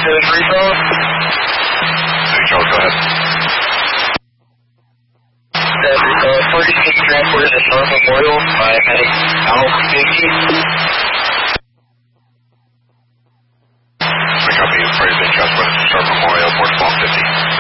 3 Charles. 3 Charles, go ahead. 46 transported to North Memorial by medic Al Safety. My copy is transported to North Memorial, Port 1250.